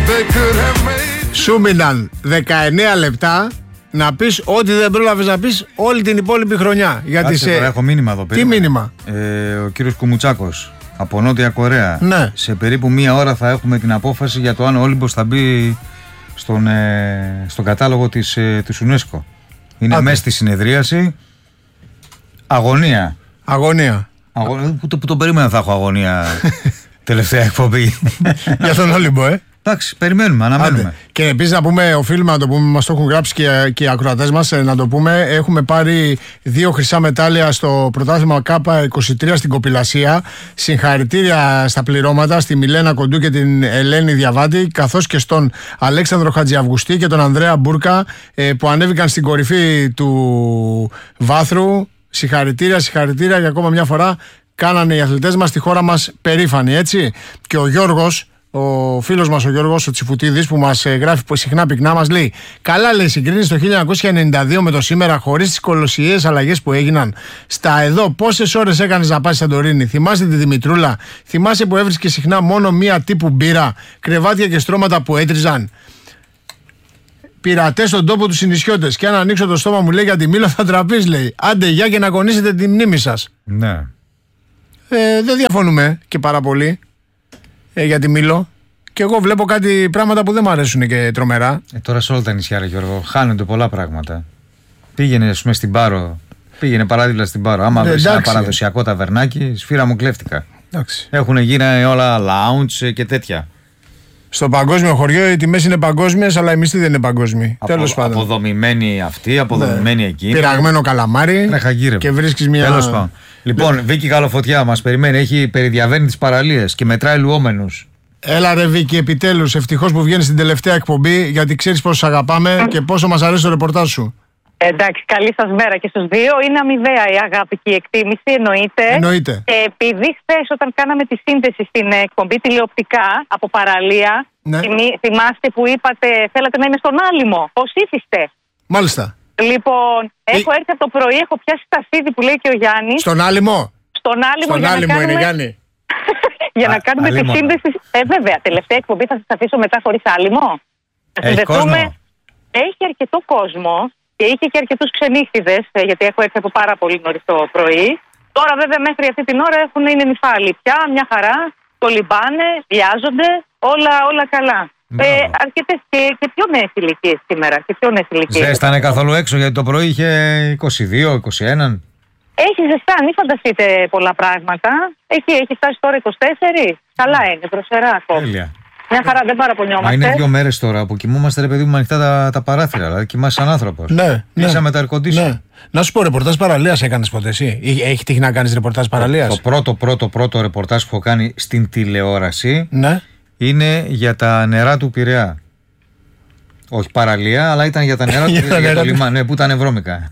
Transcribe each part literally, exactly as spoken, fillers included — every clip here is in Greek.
Σου μείναν δεκαεννέα λεπτά να πεις ό,τι δεν πρόλαβες να πεις όλη την υπόλοιπη χρονιά. Γιατί Κάτσε, σε... τώρα έχω μήνυμα εδώ πέρα. Τι μήνυμα? Ε, ο κύριος Κουμουτσάκος από Νότια Κορέα. Ναι. Σε περίπου μία ώρα θα έχουμε την απόφαση για το αν ο Όλυμπος θα μπει στον, ε, στον κατάλογο της, ε, της UNESCO. Είναι μέσα στη συνεδρίαση. Αγωνία. Αγωνία. Αγωνία. Που, το, που το περίμενα θα έχω αγωνία τελευταία εκπομπή. Για τον Όλυμπο, ε. Εντάξει, περιμένουμε, αναμένουμε. Άντε. Και επίσης να πούμε, οφείλουμε να το πούμε, μας το έχουν γράψει και, και οι ακροατές μας, να το πούμε. Έχουμε πάρει δύο χρυσά μετάλλια στο πρωτάθλημα ΚΑΠΑ είκοσι τρία στην κοπηλασία. Συγχαρητήρια στα πληρώματα στη Μιλένα Κοντού και την Ελένη Διαβάτη, καθώς και στον Αλέξανδρο Χατζιαυγουστή και τον Ανδρέα Μπούρκα, ε, που ανέβηκαν στην κορυφή του βάθρου. Συγχαρητήρια, συγχαρητήρια για ακόμα μια φορά. Κάνανε οι αθλητές μας τη χώρα μας περήφανη, έτσι. Και ο Γιώργος, ο φίλος μας ο Γιώργος ο Τσιφουτίδης, που μας γράφει συχνά πυκνά, μας λέει: καλά, λέει, συγκρίνεις το χίλια εννιακόσια ενενήντα δύο με το σήμερα, χωρίς τις κολοσιαίες αλλαγές που έγιναν. Στα εδώ, πόσες ώρες έκανες να πας στη Σαντορίνη? Θυμάσαι τη Δημητρούλα? Θυμάσαι που έβρισκε συχνά μόνο μία τύπου μπύρα, κρεβάτια και στρώματα που έτριζαν? Πειρατές στον τόπο του συννησιώτες. Και αν ανοίξω το στόμα μου, λέει, για τη Μήλο θα τραπείς, λέει. Άντε, για και να κονίσετε τη μνήμη σας. Ναι. Ε, δεν διαφωνούμε και πάρα πολύ ε, για τη Μήλο. Και εγώ βλέπω κάτι πράγματα που δεν μου αρέσουν και τρομερά. Ε, τώρα σε όλα τα νησιά, ρε Γιώργο, χάνονται πολλά πράγματα. Πήγαινε, ας πούμε, στην Πάρο. Πήγαινε παράδειγμα στην Πάρο. Άμα βρεις ένα παραδοσιακό ταβερνάκι, σφύρα μου κλέφτηκα. Έχουν γίνει όλα lounge και τέτοια. Στο παγκόσμιο χωριό οι τιμές είναι παγκόσμιες, αλλά η μισθή δεν είναι παγκόσμια. Απο, Τέλος πάντων. Αποδομημένη αυτή, αποδομημένη ναι. Εκείνη. Πειραγμένο καλαμάρι. και βρίσκεις μια. Τέλος πάντων. Λοιπόν, Βίκη Καλοφωτιά μας περιμένει. Έχει περιδιαβαίνει τις παραλίες και μετράει λουόμενους. Έλα ρε Βίκη, επιτέλους. Ευτυχώς που βγαίνει στην τελευταία εκπομπή, γιατί ξέρεις πόσο σ' αγαπάμε και πόσο μας αρέσει το ρεπορτάζ σου. Εντάξει, καλή σας μέρα και στους δύο. Είναι αμοιβαία η αγάπη και η εκτίμηση, εννοείται. εννοείται. Και επειδή χθες όταν κάναμε τη σύνδεση στην εκπομπή τηλεοπτικά από παραλία, ναι. θυμί, θυμάστε που είπατε θέλατε να είμαι στον Άλυμο. Πώς ήθιστε? Μάλιστα. Λοιπόν, έχω ε... έρθει από το πρωί, έχω πιάσει τα σίδη που λέει και ο Γιάννης. Στον Άλυμο. Στον Άλυμο, στον για Άλυμο να κάνουμε... είναι, Γιάννη. για να κάνουμε τη σύνδεση. Ε, βέβαια, τελευταία εκπομπή θα σας αφήσω μετά χωρίς Άλυμο. Έχει κόσμο. Έχει αρκετό κόσμο. Και είχε και αρκετούς ξενύχτιδες, γιατί έχω έρθει από πάρα πολύ νωρίς το πρωί. Τώρα, βέβαια, μέχρι αυτή την ώρα έχουν, είναι νυφάλοι πια, μια χαρά. Κολυμπάνε, βιάζονται, όλα, όλα καλά. Ε, αρκετές και, και πιο νέες ηλικίες σήμερα. Και πιο νέες ηλικίες. Ζέστανε καθόλου έξω, γιατί το πρωί είχε είκοσι δύο, είκοσι ένα. Έχει ζεστά, μην φανταστείτε πολλά πράγματα. Έχει, έχει φτάσει τώρα είκοσι τέσσερα. Καλά είναι, προσερά ακόμα. Τέλεια. Μια χαρά, δεν παραπονιόμαστε. Μα είναι δύο μέρες τώρα που κοιμούμαστε, ρε παιδί μου, ανοιχτά τα, τα παράθυρα. Δηλαδή κοιμάσαι σαν άνθρωπος. Ναι, ναι. με τα air ναι. Να σου πω, ρεπορτάζ παραλίας έκανες ποτέ εσύ? Έχει τύχει να κάνεις ρεπορτάζ παραλίας? Το πρώτο, πρώτο, πρώτο ρεπορτάζ που έχω κάνει στην τηλεόραση ναι. είναι για τα νερά του Πειραιά. Όχι παραλία, αλλά ήταν για τα νερά του Πειραιά. Για το λιμάνι, ναι, που ήταν βρώμικα.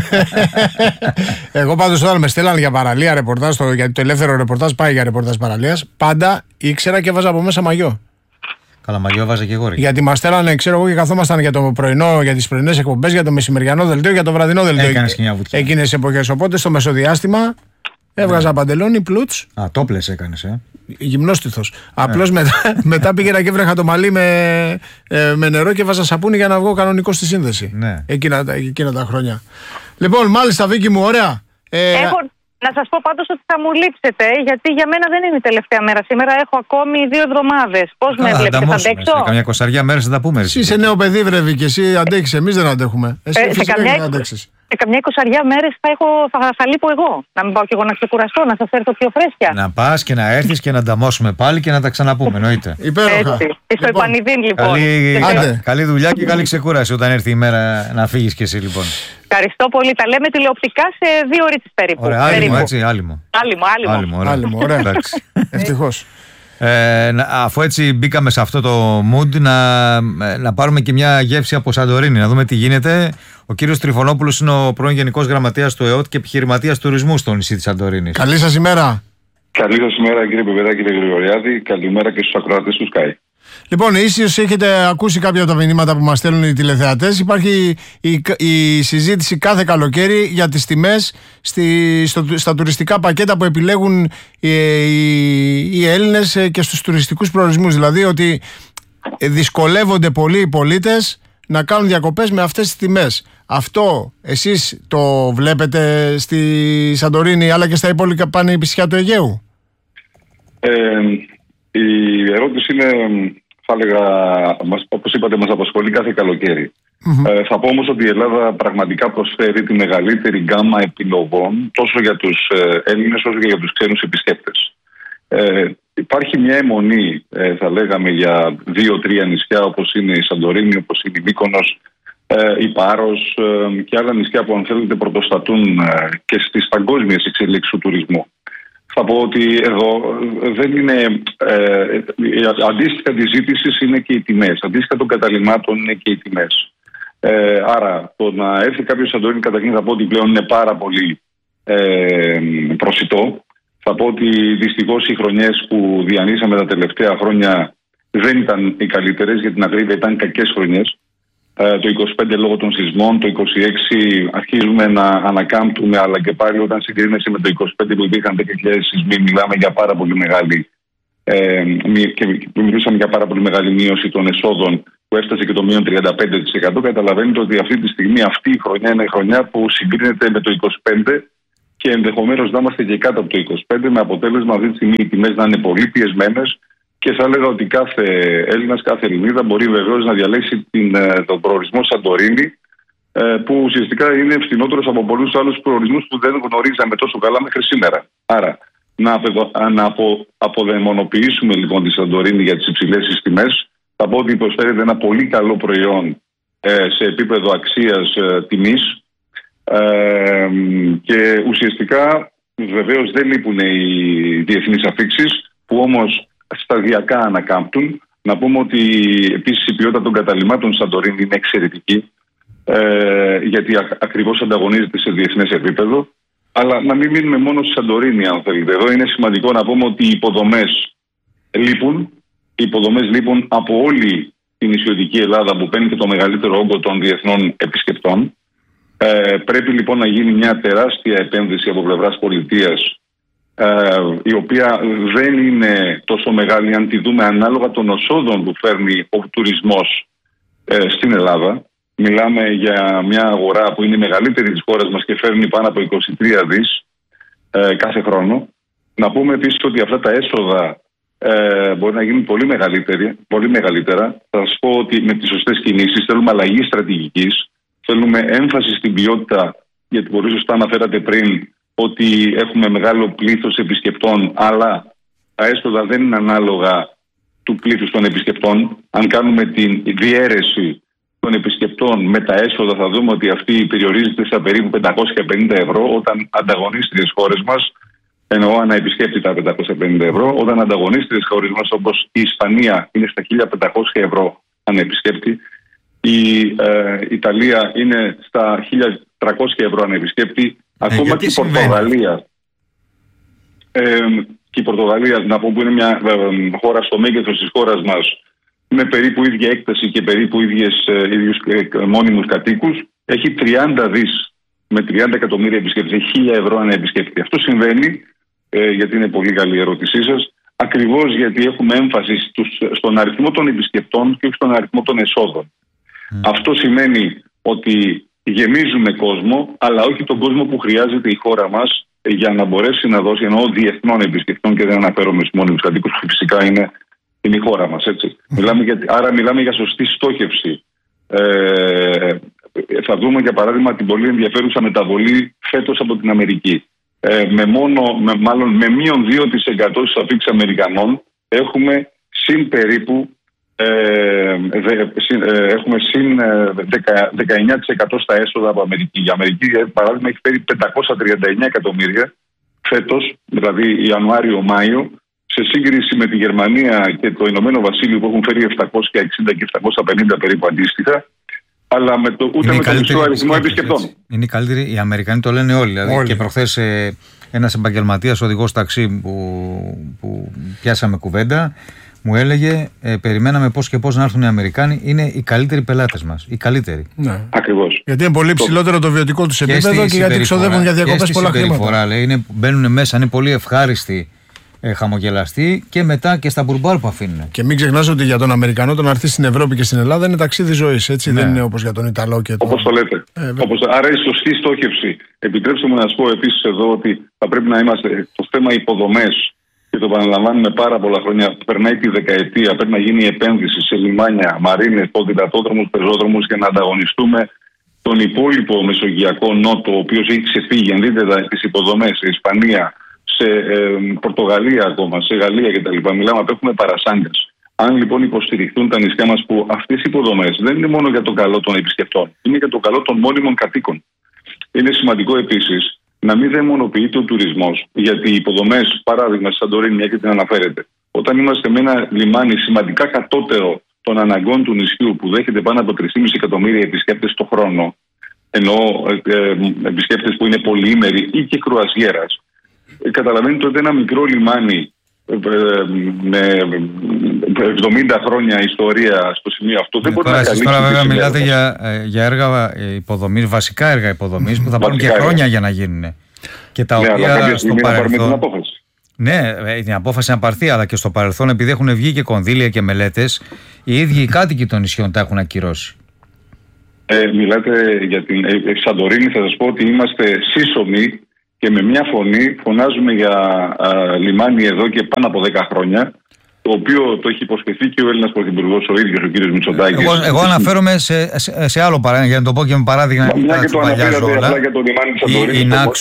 Εγώ πάντως όταν με στέλναν για παραλία ρεπορτάζ, το, γιατί το ελεύθερο ρεπορτάζ πάει για ρεπορτάζ παραλίας, πάντα ήξερα και έβαζα από μέσα μαγιό. Καλά, μαγιό βάζα και εγώ. Γιατί μας στέλνανε, ξέρω εγώ, και καθόμασταν για το πρωινό, για τις πρωινές εκπομπές, για το μεσημεριανό δελτίο, για το βραδινό δελτίο. Έκανες και μια βουτιά. Εκείνες εποχές. Οπότε στο μεσοδιάστημα έβγαζα ναι. παντελόνι, πλούτς. Α, τόπλες έκανες, ε. Γυμνόστιθος. Απλώς μετά, μετά πήγαινα και έβρεχα το μαλλί με, ε, με νερό και βάζα σαπούνι για να βγω κανονικό στη σύνδεση. Ναι. Εκείνα, εκείνα τα χρόνια. Λοιπόν, μάλιστα, Βίκη μου, ωραία. Ε, Έχω... Να σας πω πάντως ότι θα μου λείψετε, γιατί για μένα δεν είναι η τελευταία μέρα. Σήμερα έχω ακόμη δύο εβδομάδες. Πώς με βλέπετε, θα αντέξω? Σε καμιά κοσαριά μέρες θα τα πούμε. Εσύ είσαι νέο παιδί, βρε Βίκη, εσύ αντέχεις, εμείς δεν αντέχουμε. Εσύ ε, σε, καμιά, σε καμιά εικοσαριά μέρες θα, έχω, θα, θα λείπω εγώ. Να μην πάω κι εγώ να ξεκουραστώ, να σας έρθω πιο φρέσκια. Να πας και να έρθεις και να ανταμώσουμε πάλι και να τα ξαναπούμε, εννοείται. Υπέροχα. Έτσι. Στο λοιπόν, Επανειδήν, λοιπόν. Καλή, καλή δουλειά και καλή ξεκούραση όταν έρθει η μέρα να φύγεις κι εσύ, λοιπόν. Ευχαριστώ πολύ. Τα λέμε τηλεοπτικά σε δύο ώρες περίπου. Ωραία, άλυμο, έτσι, άλυμο. Άλυμο, άλυμο. Άλυμο, άλυμο, ωραία. Ευτυχώς. Ε, αφού έτσι μπήκαμε σε αυτό το mood, να, να πάρουμε και μια γεύση από Σαντορίνη, να δούμε τι γίνεται. Ο κύριος Τριφωνόπουλος είναι ο πρώην Γενικός Γραμματέας του ΕΟΤ και επιχειρηματίας τουρισμού στο νησί της Σαντορίνης. Καλή σας ημέρα. Καλή σας ημέρα, κύριε Πεπεδάκη, κύριε Γρηγοριάδη. Καλημέρα και στους ακροατές του Sky. Λοιπόν, ίσως έχετε ακούσει κάποια από τα μηνύματα που μας στέλνουν οι τηλεθεατές. Υπάρχει η, η συζήτηση κάθε καλοκαίρι για τις τιμές στη, στο, στα τουριστικά πακέτα που επιλέγουν οι, οι, οι Έλληνες και στους τουριστικούς προορισμούς. Δηλαδή ότι δυσκολεύονται πολλοί οι πολίτες να κάνουν διακοπές με αυτές τις τιμές. Αυτό εσείς το βλέπετε στη Σαντορίνη αλλά και στα υπόλοιπα πανεπιστήμια του Αιγαίου? Ε, η ερώτηση είναι, θα έλεγα, όπως είπατε, μας απασχολεί κάθε καλοκαίρι. Mm-hmm. Ε, θα πω όμως ότι η Ελλάδα πραγματικά προσφέρει τη μεγαλύτερη γκάμα επιλογών τόσο για τους ε, Έλληνες όσο και για τους ξένους επισκέπτες. Ε, υπάρχει μια αιμονή, ε, θα λέγαμε, για δύο-τρία νησιά όπως είναι η Σαντορίνη, όπως είναι η Μύκονος, ε, η Πάρος ε, και άλλα νησιά που αν θέλετε πρωτοστατούν ε, και στις παγκόσμιες εξελίξεις του τουρισμού. Θα πω ότι εδώ δεν είναι. Ε, αντίστοιχα της ζήτησης είναι και οι τιμές. Αντίστοιχα των καταλυμάτων είναι και οι τιμές. Ε, άρα, το να έρθει κάποιος Σαντορίνη, καταρχήν θα πω ότι πλέον είναι πάρα πολύ ε, προσιτό. Θα πω ότι δυστυχώς οι χρονιές που διανύσαμε τα τελευταία χρόνια δεν ήταν οι καλύτερες, για την ακρίβεια ήταν κακές χρονιές. Ε, το είκοσι πέντε λόγω των σεισμών, το είκοσι έξι αρχίζουμε να ανακάμπτουμε, αλλά και πάλι όταν συγκρίνεσαι με το είκοσι πέντε που υπήρχαν δέκα χιλιάδες σεισμοί, μιλάμε για πάρα πολύ μεγάλη, ε, και μιλούσαμε για πάρα πολύ μεγάλη μείωση των εσόδων που έφτασε και το μείον τριάντα πέντε τοις εκατό. Καταλαβαίνετε ότι αυτή τη στιγμή αυτή η χρονιά είναι η χρονιά που συγκρίνεται με το είκοσι πέντε και ενδεχομένως να είμαστε και κάτω από το είκοσι πέντε, με αποτέλεσμα αυτή τη στιγμή οι τιμές να είναι πολύ πιεσμένες. Και θα έλεγα ότι κάθε Έλληνας, κάθε Ελληνίδα μπορεί βεβαίως να διαλέξει την, τον προορισμό Σαντορίνη, που ουσιαστικά είναι φθηνότερος από πολλούς άλλους προορισμούς που δεν γνωρίζαμε τόσο καλά μέχρι σήμερα. Άρα, να, απο, να απο, αποδαιμονοποιήσουμε λοιπόν τη Σαντορίνη για τις υψηλές τις τιμές. Θα πω ότι προσφέρεται ένα πολύ καλό προϊόν ε, σε επίπεδο αξίας ε, τιμής ε, και ουσιαστικά βεβαίως δεν λείπουν οι διεθνείς αφίξεις που όμως σταδιακά ανακάμπτουν. Να πούμε ότι επίσης η ποιότητα των καταλυμάτων Σαντορίνη είναι εξαιρετική, ε, γιατί α, ακριβώς ανταγωνίζεται σε διεθνές επίπεδο. Αλλά να μην μείνουμε μόνο στη Σαντορίνη, αν θέλετε. Εδώ είναι σημαντικό να πούμε ότι οι υποδομές λείπουν. Οι υποδομές λείπουν από όλη την νησιωτική Ελλάδα που παίρνει και το μεγαλύτερο όγκο των διεθνών επισκεπτών. Ε, πρέπει λοιπόν να γίνει μια τεράστια επένδυση από πλευράς πολιτείας, Uh, η οποία δεν είναι τόσο μεγάλη αν τη δούμε ανάλογα των εσόδων που φέρνει ο τουρισμός uh, στην Ελλάδα. Μιλάμε για μια αγορά που είναι η μεγαλύτερη της χώρας μας και φέρνει πάνω από είκοσι τρία δις uh, κάθε χρόνο. Να πούμε επίσης ότι αυτά τα έσοδα uh, μπορεί να γίνουν πολύ, πολύ μεγαλύτερα. Θα σας πω ότι με τις σωστές κινήσεις θέλουμε αλλαγή στρατηγικής, θέλουμε έμφαση στην ποιότητα, γιατί πολύ σωστά αναφέρατε πριν ότι έχουμε μεγάλο πλήθος επισκεπτών, αλλά τα έσοδα δεν είναι ανάλογα του πλήθους των επισκεπτών. Αν κάνουμε τη διαίρεση των επισκεπτών με τα έσοδα, θα δούμε ότι αυτή περιορίζεται στα περίπου πεντακόσια πενήντα ευρώ, όταν ανταγωνίστριες χώρες μας, εννοώ ανά επισκέπτη τα πεντακόσια πενήντα ευρώ, όταν ανταγωνίστριες χώρες μας όπως η Ισπανία είναι στα χίλια πεντακόσια ευρώ ανά επισκέπτη, η ε, Ιταλία είναι στα χίλια τριακόσια ευρώ ανά επισκέπτη. Ακόμα ε, και, η Πορτογαλία, ε, και η Πορτογαλία, να πω, που είναι μια ε, χώρα στο μέγεθος της χώρας μας, με περίπου ίδια έκταση και περίπου ίδιες, ε, ίδιους ε, μόνιμους κατοίκους, έχει τριάντα δις με τριάντα εκατομμύρια επισκέπτες, έχει χίλια ευρώ ανά επισκέπτη. Αυτό συμβαίνει, ε, γιατί είναι πολύ καλή η ερώτησή σας, ακριβώς γιατί έχουμε έμφαση στους, στον αριθμό των επισκεπτών και όχι στον αριθμό των εσόδων. Mm. Αυτό σημαίνει ότι γεμίζουμε κόσμο, αλλά όχι τον κόσμο που χρειάζεται η χώρα μας για να μπορέσει να δώσει, εννοώ διεθνών επισκεπτών και δεν αναφέρομαι στους μόνιμους κατοίκους που φυσικά είναι, είναι η χώρα μας. Έτσι. Μιλάμε για, άρα μιλάμε για σωστή στόχευση. Ε, θα δούμε για παράδειγμα την πολύ ενδιαφέρουσα μεταβολή φέτος από την Αμερική. Ε, με μόνο, με, μάλλον με μείον δύο τοις εκατό στις αφίξεις Αμερικανών έχουμε συν περίπου Ε, δε, ε, έχουμε συν δεκαεννιά τοις εκατό στα έσοδα από Αμερική. Η Αμερική, για παράδειγμα, έχει φέρει πεντακόσια τριάντα εννιά εκατομμύρια φέτος, δηλαδή Ιανουάριο-Μάιο, σε σύγκριση με τη Γερμανία και το Ηνωμένο Βασίλειο που έχουν φέρει επτακόσια εξήντα και επτακόσια πενήντα περίπου αντίστοιχα, αλλά με το, ούτε είναι με τον μισό αριθμό επισκεπτών. Είναι η καλύτερη, οι Αμερικανοί το λένε όλοι. Δηλαδή, όλοι. Και προχθές ε, ένας επαγγελματίας οδηγός ταξί που, που πιάσαμε κουβέντα, μου έλεγε, ε, περιμέναμε πώς και πώς να έρθουν οι Αμερικάνοι. Είναι οι καλύτεροι πελάτες μας. Οι καλύτεροι. Ναι. Ακριβώς. Γιατί είναι πολύ ψηλότερο το βιωτικό τους επίπεδο και, και γιατί ξοδεύουν για διακοπές πολλά χρήματα. Λέει, είναι, μπαίνουν μέσα, είναι πολύ ευχάριστοι ε, χαμογελαστεί και μετά και στα μπουρμπάρ που αφήνουν. Και μην ξεχνάς ότι για τον Αμερικανό το να έρθει στην Ευρώπη και στην Ελλάδα είναι ταξίδι ζωής, έτσι, ναι. Δεν είναι όπως για τον Ιταλό και τον... Όπως το λέτε. Ε, όπως... Άρα η σωστή στόχευση. Επιτρέψτε μου να σας πω επίσης εδώ ότι θα πρέπει να είμαστε το θέμα υποδομές. Και το επαναλαμβάνουμε πάρα πολλά χρόνια. Περνάει τη δεκαετία. Πρέπει να γίνει επένδυση σε λιμάνια, μαρίνες, ποδηλατόδρομους, πεζόδρομους για να ανταγωνιστούμε τον υπόλοιπο μεσογειακό νότο, ο οποίος έχει ξεφύγει. Αν δείτε τις υποδομές σε Ισπανία, σε ε, Πορτογαλία ακόμα, σε Γαλλία κτλ. Μιλάμε, απέχουμε παρασάγκας. Αν λοιπόν υποστηριχθούν τα νησιά μας, που αυτές οι υποδομές δεν είναι μόνο για το καλό των επισκεπτών, είναι για το καλό των μόνιμων κατοίκων. Είναι σημαντικό επίσης να μην δαιμονοποιείται ο τουρισμός, γιατί οι υποδομές, παράδειγμα στη Σαντορίνη, μια και την αναφέρετε, όταν είμαστε με ένα λιμάνι σημαντικά κατώτερο των αναγκών του νησιού, που δέχεται πάνω από τρία και μισό εκατομμύρια επισκέπτες το χρόνο, ενώ ε, ε, επισκέπτες που είναι πολυήμεροι ή και κρουαζιέρας, ε, καταλαβαίνετε ότι ένα μικρό λιμάνι ε, ε, με εβδομήντα χρόνια ιστορία στο σημείο αυτό δεν μπορεί να καλύψει. Τώρα βέβαια μιλάτε για, για έργα υποδομής, βασικά έργα υποδομής που θα πάρουν και χρόνια για να γίνουν. Και τα ναι, οποία αλλά στο παρελθόν... Ναι, την απόφαση να πάρθει, αλλά και στο παρελθόν, επειδή έχουν βγει και κονδύλια και μελέτες, οι ίδιοι οι κάτοικοι των νησιών τα έχουν ακυρώσει. Ε, μιλάτε για την ε, Σαντορίνη, θα σας πω ότι είμαστε σύσσωμοι και με μια φωνή φωνάζουμε για α, λιμάνι εδώ και πάνω από δέκα χρόνια, το οποίο το έχει υποσχεθεί και ο Έλληνας Πρωθυπουργός ο ίδιος, ο κ. Μητσοτάκης. Εγώ, εγώ αναφέρομαι σε, σε, σε άλλο παράδειγμα, για να το πω και με παράδειγμα. Μια και το αναφέρατε απλά για το λιμάνι της Σαντορίνης. Η, η, Νάξο,